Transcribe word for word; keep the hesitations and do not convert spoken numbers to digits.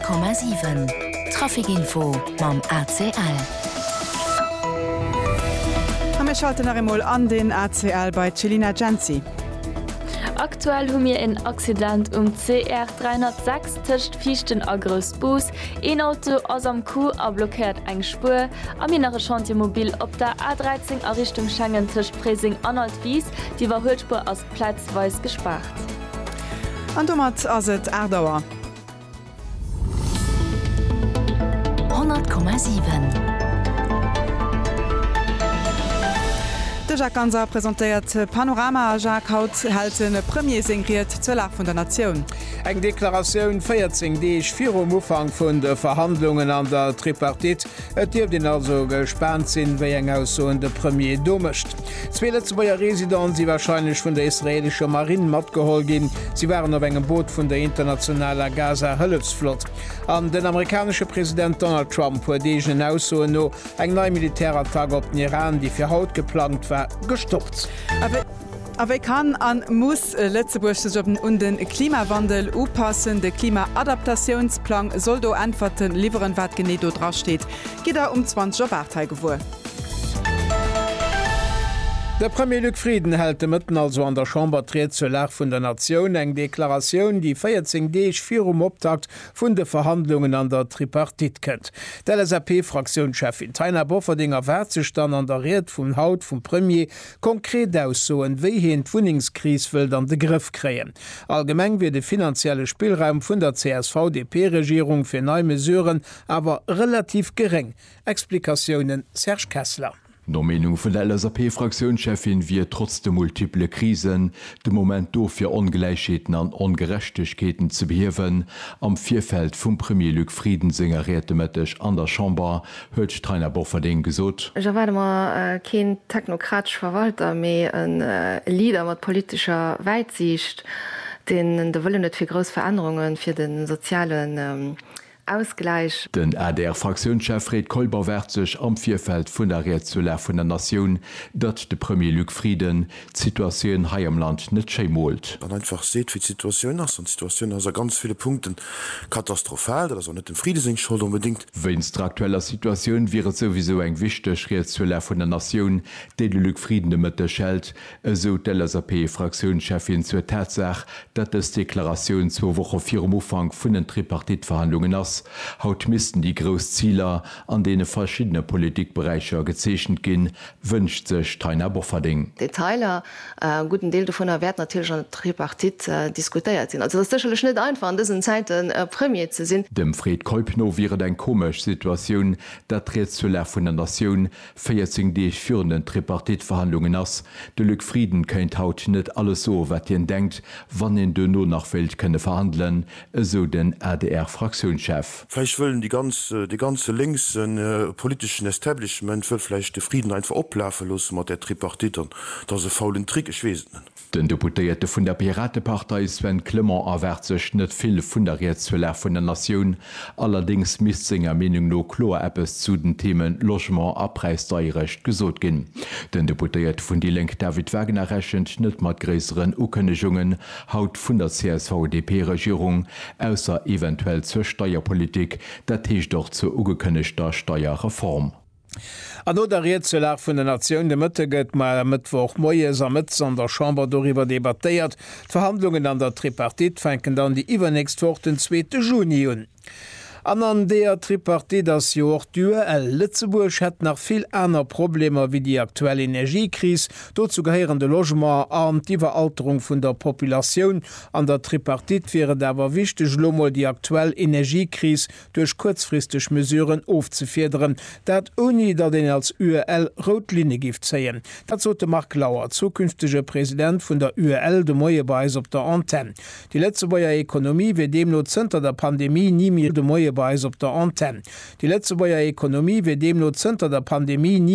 Komma sieben Trafikinfo mam A C L. Wir schalten noch einmal an den A C L bei Celina Genzi. Aktuell haben wir ein Accident um C R dreihundertsechs tischt Fichten a Großbus. Ein Auto aus am Kuh a blockiert eng Spur. Am innere Chantiermobil op der A dreizehn a Richtung Schengen tischt Fresing anhalt wies, die war Hölspur aus Platzweis gespart. Und damit as het Erdauer. hundert Komma sieben. De Jacques Ganser präsentiert Panorama Jacques Haut halten Premier singriert zur Lach von der Nation. Eg Deklaration vierzehn die ich vier um Umfang von der Verhandlungen an der Tripartit, et dir den also gespannt sind, wie eng aus so der Premier domischt. Zwei letzte Residenten sie wahrscheinlich von der israelischen Marine matgeholt gehen. Sie waren auf engem Boot von der internationalen Gaza-Hilfsflotte. An den amerikanischen Präsident Donald Trump wurde diesen aus so no eng neue Militärattacke auf den Iran, die für Haut geplant war, gestoppt. Aber Aber kann an muss Lettzeburg und den Klimawandel upassen. Der Klimaadaptationsplan soll do antworten lieeren wat genedo dra steht. Geht er um zwanzig Partei gewur. Der Premier Luc Frieden hält mitten also an der Chambre triet zur Lach vun der Nation eng Deklaration, die vierzehn Deeg vier um Optakt vun de Verhandlungen an der Tripartit kennt. Der S A P-Fraktionschefin Taina Bofferdinger Werzestand an der Reet vum Haut vum Premier konkret aussoen, wéi hin d'Wuningskris wëll an de Griff kreien. Allgemeng wie de finanzielle Spielraum vun der C S V D P-Regierung fir neue Mesuren aber relativ gering. Explikationen Serge Kessler. No Meinung vun der L S A P-Fraktionschefin wie trotz de multiple Krisen de Moment do fir Ongleichheeten an Ongerechtigkeiten ze behewen, am Vierfeld vum Premier Luc Frieden singerierte Mëttech an der Chamber huet Trainer Bofferding gesot. Ich war immer äh, kein technokratisch Verwalter, méi een äh, Lieder mat politischer Weitsicht, den der wollen net fir groß Veränderungen fir den sozialen ähm, Ausgleich. Den A D R-Fraktionschef Fred Kolber wehrt sich am Vierfeld vun der Reetzulär vun der Nation, dat de Premier Luc Frieden Situationun hai am Land net schemolt. Man einfach seht wie Situation ass und Situation as ganz viele Punkten katastrophal, dat net den Friedensschuld unbedingt. Wenns der aktueller Situation wäre sowieso eng wichtech Reetzulär vun der Nation, de de Luc Frieden de Mëtte schelt, eso de L S A P-Fraktionschefin zur Tatsach, dat es Deklaration zur Woche vier um Ufang vun den Tripartitverhandlungen ass. Haut missten die Großzieler, an denen verschiedene Politikbereiche gezeechnet gin, wünscht sech Trainer Bofferding. Detailer äh, guten Deel davon erwert natürlich an Tripartit äh, diskutiert sind. Also das ist sicherlich nicht einfach an diesen Zeiten äh, Premier zu sind. Dem Fred Kolpno wäre ein komisch Situation, dat dreht zu der von der Nation vierzehn die führenden Tripartitverhandlungen ass. De Luc Frieden kennt haut net alles so, wat ihr denkt, wann in de no nach Welt könne verhandeln, so den A D R-Fraktionschef. Vielleicht wollen die ganze, die ganze linken äh, politischen Establishment will vielleicht den Frieden einfach ablaufen lassen mit der Tripartiten, dass sie faulen Trick gewesen. Den Deputierte von der Piratenpartei Sven Clement erwehrt sich nicht viel von der Reetzulär von der Nation. Allerdings misst seiner Meinung noch klar etwas zu den Themen Logement, Abpreissteuerrecht gesot gehen. Den Deputierte von die Lenk David Wagner rechnet nicht mit größeren Ankündigungen haut von der C S V D P-Regierung, außer eventuell zur Steuerpolitik. Politik, dat hiech doch zur ugekënnechter Steuerreform. An no der Reetzulär vun der Nation de Mëtte gëtt ma Mëttwoch Moies am Mëtz an der Chamber doiwwer debattéiert. Verhandlungen an der Tripartit fenken dann die iwwernächst vor den zweiten Juni un. An an der Tripartit das Joer duell Lützeburg hat nach viel aner Probleme wie die aktuelle Energiekrise, dazu gehören de Logement an die Veralterung vun der Population. An der Tripartit wäre dawer wichtig Lomo die aktuelle Energiekrise durch kurzfristig Mesuren aufzufedern, dat uni dat den als U L Rotlinie gift zeien. Dat sollte Mark Lauer, zukünftige Präsident vun der U L de Moiebeis op der Antenne. Die letzte Bayer Ökonomie wie dem Nozenter der Pandemie nie mehr de Moie op der Antenne. Die letzte Bayer Ökonomie wie dem Nozenter der Pandemie nie